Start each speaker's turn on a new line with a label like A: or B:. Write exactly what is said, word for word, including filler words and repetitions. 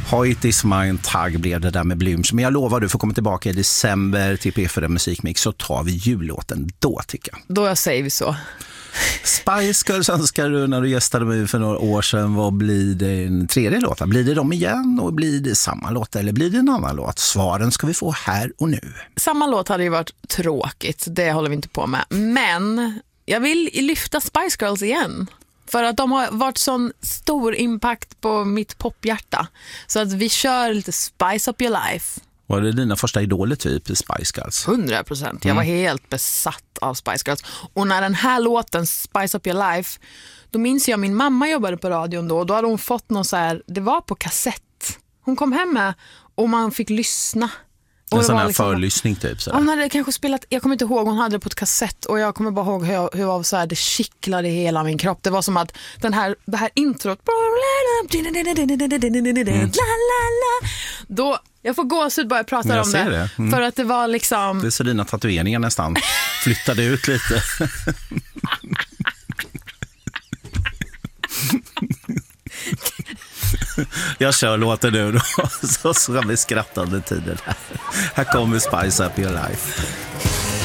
A: Heart is mine, tagg blev det där med Blooms. Men jag lovar, du får komma tillbaka i december till P fyra Musikmix, så tar vi jullåten då, tycker jag.
B: Då säger vi så.
A: Spice Girls önskar du när du gästade mig för några år sedan. Vad blir det en tredje låt? Blir det dem igen och blir det samma låt eller blir det en annan låt? Svaren ska vi få här och nu.
B: Samma låt hade ju varit tråkigt, det håller vi inte på med. Men jag vill lyfta Spice Girls igen. För att de har varit sån stor impact på mitt pophjärta. Så att vi kör lite Spice Up Your Life.
A: Var det dina första idoler typ, Spice Girls?
B: hundra procent. Jag var
A: Mm.
B: helt besatt av Spice Girls. Och när den här låten, Spice Up Your Life, då minns jag min mamma jobbade på radion då. Och då hade hon fått någon så här, det var på kassett. Hon kom hem med och man fick lyssna. Och
A: en sån här
B: liksom,
A: förlyssning typ. Sådär.
B: hon hade kanske spelat, jag kommer inte ihåg, hon hade det på ett kassett. Och jag kommer bara ihåg hur, jag, hur jag var så här, det kittlade i hela min kropp. Det var som att den här, det här introt mm. då, jag får gåshud bara jag pratar
A: jag
B: om det,
A: det. Mm.
B: För att det var liksom,
A: det är så dina tatueringar nästan flyttade ut lite. Jag kör låten nu då, så ska vi skratta under tiden här. Här kommer Spice Up Your Life.